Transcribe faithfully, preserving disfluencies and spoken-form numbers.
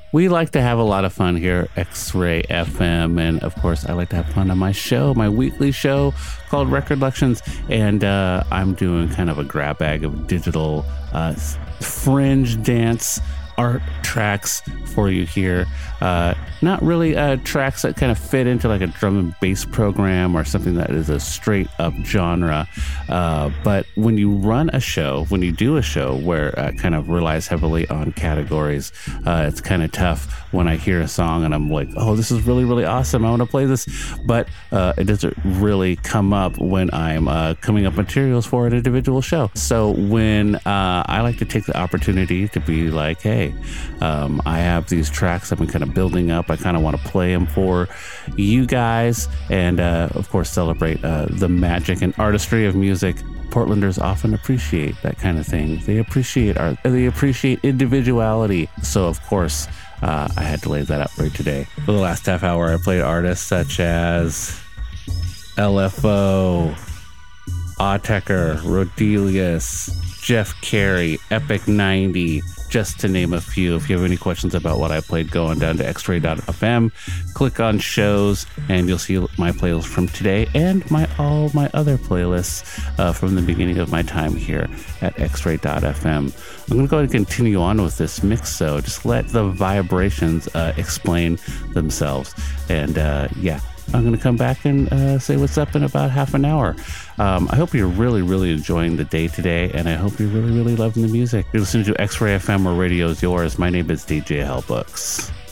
We like to have a lot of fun here at X-Ray F M, and of course I like to have fun on my show, my weekly show called Record Lections, and uh, I'm doing kind of a grab bag of digital uh, fringe dance art tracks for you here. Uh, not really uh, tracks that kind of fit into like a drum and bass program or something that is a straight up genre. Uh, but when you run a show, when you do a show where it uh, kind of relies heavily on categories, uh, it's kind of tough when I hear a song and I'm like, oh, this is really, really awesome. I want to play this. But uh, it doesn't really come up when I'm uh, coming up materials for an individual show. So when uh, I like to take the opportunity to be like, hey, um, I have these tracks I've been kind of building up. I kind of want to play them for you guys and, uh, of course, celebrate uh, the magic and artistry of music. Portlanders often appreciate that kind of thing. They appreciate art. They appreciate individuality. So, of course, uh, I had to lay that out for you today. For the last half hour, I played artists such as L F O, Autechre, Rodelius, Jeff Carey, Epic ninety, just to name a few. If you have any questions about what I played, go on down to x ray dot f m, click on shows, and you'll see my playlist from today and my all my other playlists uh, from the beginning of my time here at x ray dot f m. I'm going to go ahead and continue on with this mix, though. Just let the vibrations uh, explain themselves. And uh, yeah, I'm going to come back and uh, say what's up in about half an hour. Um, I hope you're really, really enjoying the day today, and I hope you're really, really loving the music. You're listening to X-Ray F M, where radio is yours. My name is D J Hellbooks.